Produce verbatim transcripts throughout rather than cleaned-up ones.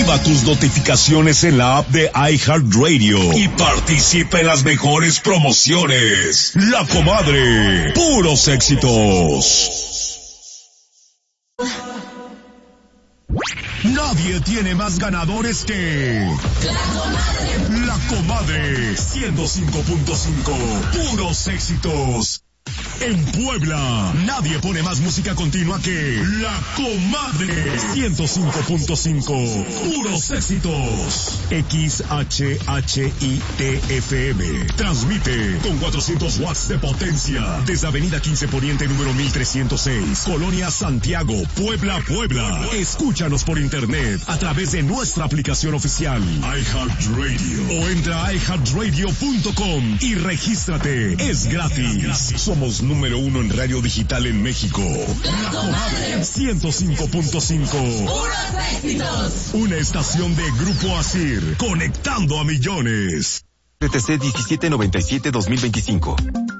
Activa tus notificaciones en la app de iHeartRadio y participa en las mejores promociones. La Comadre, puros éxitos. Nadie tiene más ganadores que La Comadre. La Comadre, ciento cinco punto cinco, puros éxitos. En Puebla, nadie pone más música continua que La Comadre, ciento cinco punto cinco, puros éxitos. X H H I T F M transmite con cuatrocientos watts de potencia desde Avenida quince Poniente número mil trescientos seis, Colonia Santiago, Puebla, Puebla. Escúchanos por internet a través de nuestra aplicación oficial iHeartRadio o entra a i heart radio punto com y regístrate. Es gratis. Somos número uno en radio digital en México. La Comadre, ciento cinco punto cinco. Puros éxitos. Una estación de Grupo Asir, conectando a millones. R T C diecisiete noventa y siete dos mil veinticinco.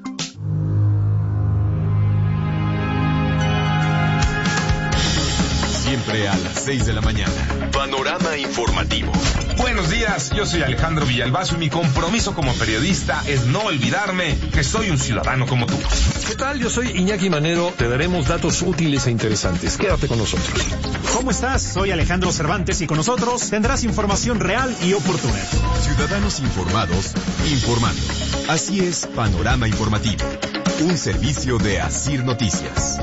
Siempre a las seis de la mañana. Panorama informativo. Buenos días, yo soy Alejandro Villalbazo y mi compromiso como periodista es no olvidarme que soy un ciudadano como tú. ¿Qué tal? Yo soy Iñaki Manero. Te daremos datos útiles e interesantes. Quédate con nosotros. ¿Cómo estás? Soy Alejandro Cervantes y con nosotros tendrás información real y oportuna. Ciudadanos informados, informando. Así es Panorama Informativo. Un servicio de Asir Noticias.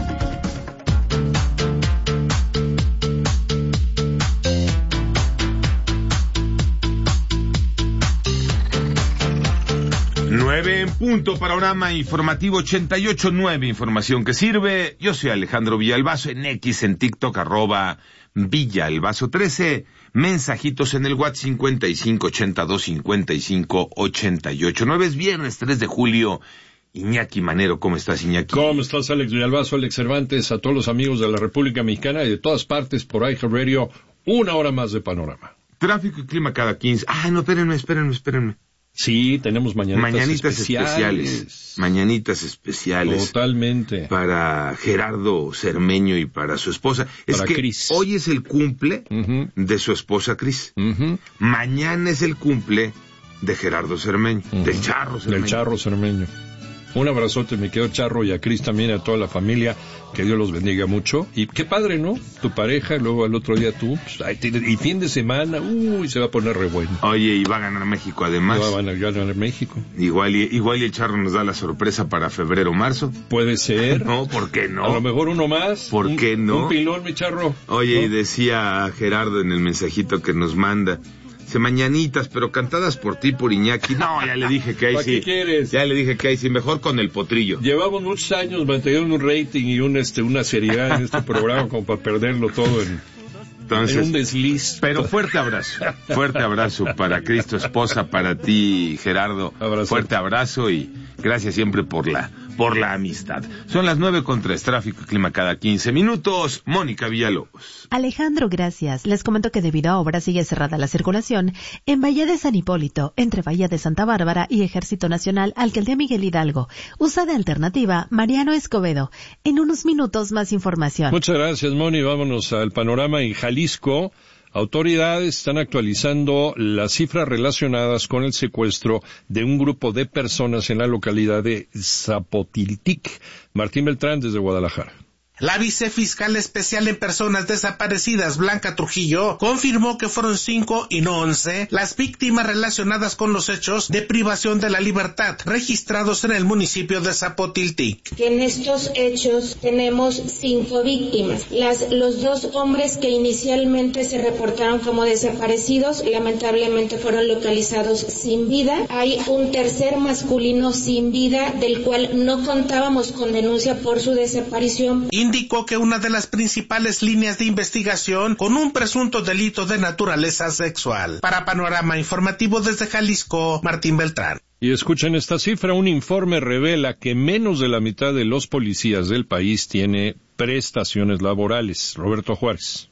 nueve en punto, Panorama Informativo ochenta y ocho punto nueve, información que sirve. Yo soy Alejandro Villalbazo, en X, en TikTok, arroba Villalbazo trece, mensajitos en el WhatsApp cincuenta y cinco ochenta y dos cincuenta y cinco ochenta y ocho nueve. Es viernes tres de julio. Iñaki Manero, ¿cómo estás, Iñaki? ¿Cómo estás, Alex Villalbazo, Alex Cervantes, a todos los amigos de la República Mexicana y de todas partes por iHeartRadio? Una hora más de Panorama. Tráfico y clima cada quince. Ah, no, espérenme, espérenme, espérenme. Sí, tenemos mañanitas, mañanitas especiales. especiales. Mañanitas especiales. Totalmente. Para Gerardo Cermeño y para su esposa. Es para que Cris. Hoy es el cumple uh-huh. de su esposa Cris. Uh-huh. Mañana es el cumple de Gerardo Cermeño, uh-huh. del Charro Cermeño. Del Charro Cermeño. Un abrazote, mi querido Charro, y a Cris también, a toda la familia, que Dios los bendiga mucho. Y qué padre, ¿no? Tu pareja, luego al otro día tú, pues, ay, y fin de semana, uy, se va a poner re bueno. Oye, y va a ganar México además. Va a ganar México. Igual y, igual y el Charro nos da la sorpresa para febrero o marzo. Puede ser. No, ¿por qué no? A lo mejor uno más. ¿Por un, qué no? Un pilón, mi Charro. Oye, ¿no? Y decía Gerardo en el mensajito que nos manda, dice, mañanitas, pero cantadas por ti, por Iñaki. No, ya le dije que ahí sí. ¿Qué quieres? Ya le dije que ahí sí, mejor con el potrillo. Llevamos muchos años manteniendo un rating y un este una seriedad en este programa como para perderlo todo en, Entonces, en un desliz. Pero fuerte abrazo, fuerte abrazo para Cristo, esposa, para ti, Gerardo. Abrazo. Fuerte abrazo y gracias siempre por la por la amistad. Son las nueve con tres, tráfico y clima cada quince minutos. Mónica Villalobos. Alejandro, gracias. Les comento que debido a obras sigue cerrada la circulación en Bahía de San Hipólito, entre Bahía de Santa Bárbara y Ejército Nacional, Alcaldía Miguel Hidalgo. Usa de alternativa Mariano Escobedo. En unos minutos más información. Muchas gracias, Moni. Vámonos al panorama en Jalisco. Autoridades están actualizando las cifras relacionadas con el secuestro de un grupo de personas en la localidad de Zapotiltic. Martín Beltrán, desde Guadalajara. La vicefiscal especial en personas desaparecidas, Blanca Trujillo, confirmó que fueron cinco y no once las víctimas relacionadas con los hechos de privación de la libertad registrados en el municipio de Zapotiltic. Que en estos hechos tenemos cinco víctimas. Las, los dos hombres que inicialmente se reportaron como desaparecidos, lamentablemente fueron localizados sin vida. Hay un tercer masculino sin vida, del cual no contábamos con denuncia por su desaparición. Indicó que una de las principales líneas de investigación con un presunto delito de naturaleza sexual. Para Panorama Informativo desde Jalisco, Martín Beltrán. Y escuchen esta cifra, un informe revela que menos de la mitad de los policías del país tiene prestaciones laborales. Roberto Juárez.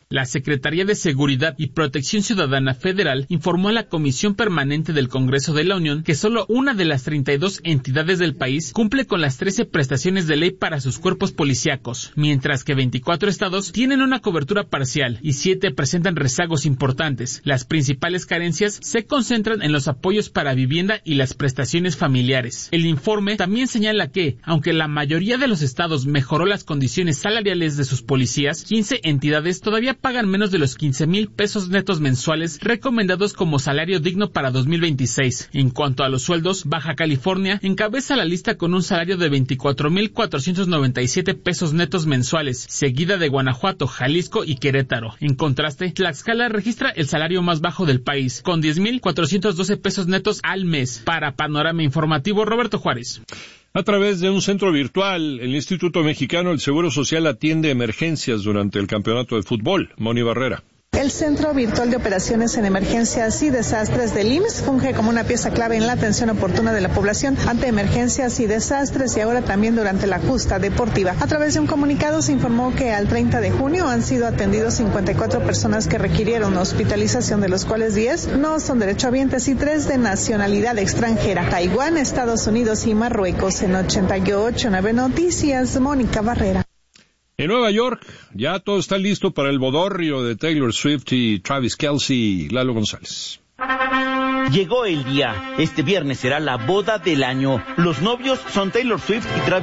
La Secretaría de Seguridad y Protección Ciudadana Federal informó a la Comisión Permanente del Congreso de la Unión que solo una de las treinta y dos entidades del país cumple con las trece prestaciones de ley para sus cuerpos policíacos, mientras que veinticuatro estados tienen una cobertura parcial y siete presentan rezagos importantes. Las principales carencias se concentran en los apoyos para vivienda y las prestaciones familiares. El informe también señala que, aunque la mayoría de los estados mejoró las condiciones salariales de sus policías, quince entidades todavía pagan menos de los quince mil pesos netos mensuales recomendados como salario digno para dos mil veintiséis. En cuanto a los sueldos, Baja California encabeza la lista con un salario de veinticuatro mil cuatrocientos noventa y siete pesos netos mensuales, seguida de Guanajuato, Jalisco y Querétaro. En contraste, Tlaxcala registra el salario más bajo del país, con diez mil cuatrocientos doce pesos netos al mes. Para Panorama Informativo, Roberto Juárez. A través de un centro virtual, el Instituto Mexicano del Seguro Social atiende emergencias durante el campeonato de fútbol. Moni Barrera. El Centro Virtual de Operaciones en Emergencias y Desastres del I M S S funge como una pieza clave en la atención oportuna de la población ante emergencias y desastres y ahora también durante la justa deportiva. A través de un comunicado se informó que al treinta de junio han sido atendidos cincuenta y cuatro personas que requirieron hospitalización, de los cuales diez no son derechohabientes y tres de nacionalidad extranjera: Taiwán, Estados Unidos y Marruecos. En ochenta y ocho punto nueve Noticias, Mónica Barrera. En Nueva York, ya todo está listo para el bodorrio de Taylor Swift y Travis Kelce. Lalo González. Llegó el día. Este viernes será la boda del año. Los novios son Taylor Swift y Travis